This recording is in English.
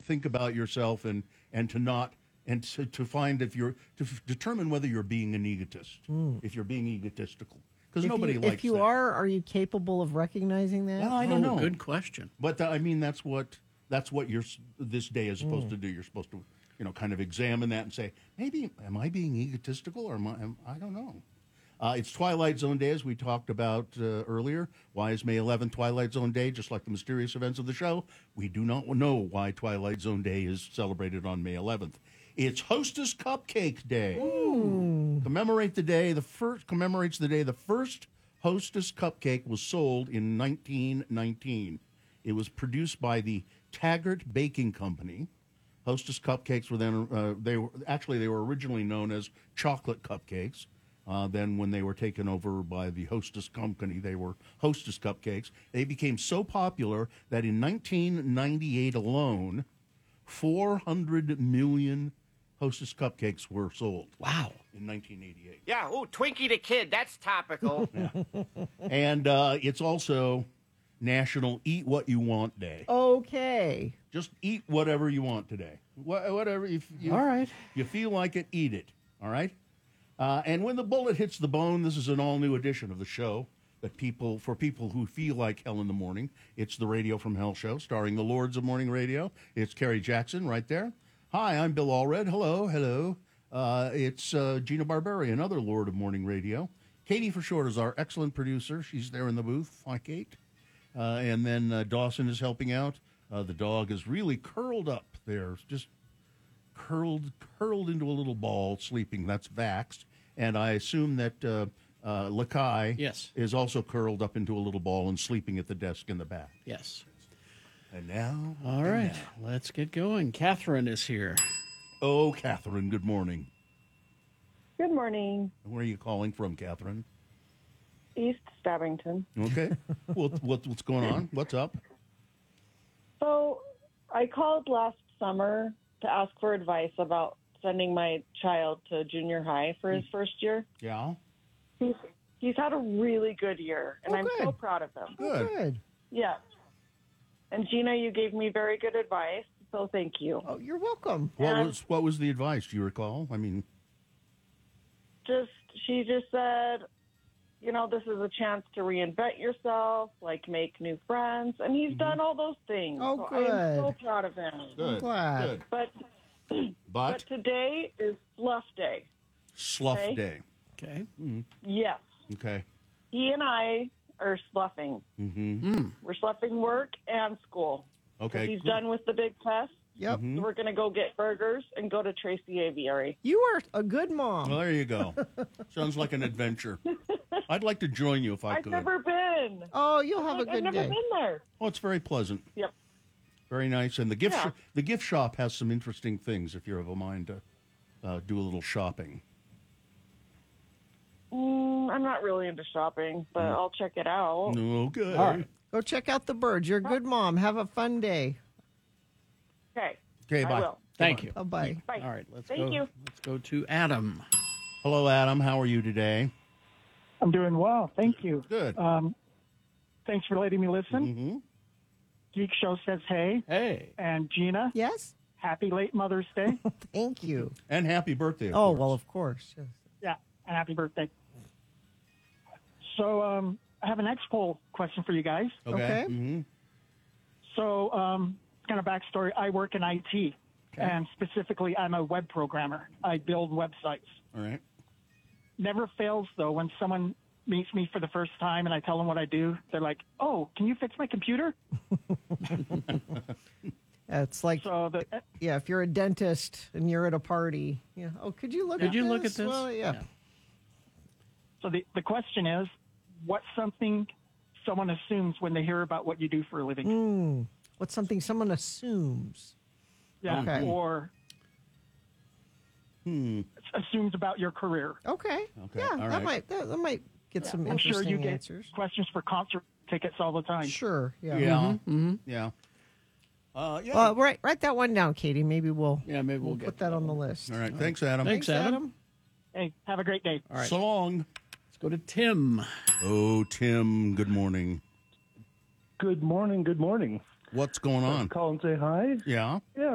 think about yourself and to not and to find if you're determine whether you're being an egotist, if you're being egotistical, because nobody likes If you that. are you capable of recognizing that? Well, I don't know. Good question. But I mean, that's what this day is supposed to do. You're supposed to, kind of examine that and say, maybe am I being egotistical, or I don't know. It's Twilight Zone Day, as we talked about earlier. Why is May 11th Twilight Zone Day? Just like the mysterious events of the show, we do not know why Twilight Zone Day is celebrated on May 11th. It's Hostess Cupcake Day. Commemorates the day the first Hostess cupcake was sold in 1919. It was produced by the Taggart Baking Company. Hostess cupcakes were then they were originally known as chocolate cupcakes. Then when they were taken over by the Hostess Company, they were Hostess cupcakes. They became so popular that in 1998 alone, 400 million Hostess cupcakes were sold. Wow. In 1988. Yeah, Twinkie the Kid, that's topical. And it's also National Eat What You Want Day. Okay. Just eat whatever you want today. Whatever All right. you feel like it, eat it. All right? And when the bullet hits the bone, this is an all-new edition of the show that for people who feel like hell in the morning. It's the Radio from Hell show, starring the Lords of Morning Radio. It's Kerry Jackson right there. Hi, I'm Bill Allred. Hello. It's Gina Barberi, another Lord of Morning Radio. Katie for short is our excellent producer. She's there in the booth. Hi, Kate. And then Dawson is helping out. The dog is really curled up there, just curled into a little ball, sleeping. That's Vaxxed. And I assume that Lakai Yes. is also curled up into a little ball and sleeping at the desk in the back. Yes. And now... All right. Let's get going. Catherine is here. Oh, Catherine, good morning. Good morning. Where are you calling from, Catherine? East Stabbington. Okay. What's going on? What's up? So I called last summer to ask for advice about sending my child to junior high for his first year. Yeah. He's had a really good year, and I'm so proud of him. Good. Yeah. And Gina, you gave me very good advice, so thank you. Oh, you're welcome. What was the advice? Do you recall? I mean... She just said, this is a chance to reinvent yourself, like make new friends, and he's done all those things. Oh, so I am good. so proud of him. Good. I'm glad. Good. But But today is Fluff Day. Slough Okay. Day. Okay. Yes. Okay. He and I are sloughing. Mm-hmm. We're sloughing work and school. Okay. He's done with the big test. Yep. Mm-hmm. So we're going to go get burgers and go to Tracy Aviary. You are a good mom. Well, there you go. Sounds like an adventure. I'd like to join you if I I've could. never been. Oh, you'll have a I've good never day. been there. Oh, it's very pleasant. Yep. Very nice. And the gift Yeah. the gift shop has some interesting things if you have a mind to do a little shopping. I'm not really into shopping, but I'll check it out. No, good. All right. Go check out the birds. You're a good mom. Have a fun day. Okay. Okay, bye. I will. Thank you. Bye-bye. Bye. All right. Let's Thank go. you. Let's go to Adam. Hello, Adam. How are you today? I'm doing well. Thank you. Good. Thanks for letting me listen. Mm-hmm. Geek Show says hey. Hey. And Gina, Yes? happy late Mother's Day. Thank you. And happy birthday. Oh, course. well, of course. Yes. Yeah, and happy birthday. So I have an X-Poll question for you guys. Okay. Mm-hmm. So kind of backstory, I work in IT, and specifically I'm a web programmer. I build websites. All right. Never fails, though, when someone meets me for the first time and I tell them what I do, they're like, oh, can you fix my computer? It's like, So if you're a dentist and you're at a party, oh, could you look at this? Could you look at this? Well, yeah. So the question is, what's something someone assumes when they hear about what you do for a living? What's something someone assumes? Yeah, Okay. or assumes about your career. Okay. Okay, Yeah, all that right. might get some I'm interesting sure you get answers. questions for concert tickets all the time. Sure. Yeah. Yeah. Mm-hmm. Yeah. Yeah. Well, write that one down, Katie. Maybe we'll Maybe we'll put get that on the list. All right. Thanks, Adam. Thanks, Adam. Hey, have a great day. All right. So long. Let's go to Tim. Oh, Tim, good morning. Good morning. Good morning. What's going on? Call and say hi. Yeah. Yeah,